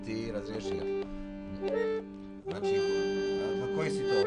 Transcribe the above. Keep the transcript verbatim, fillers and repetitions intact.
ti razriješi ga. Znači, a, koji si to?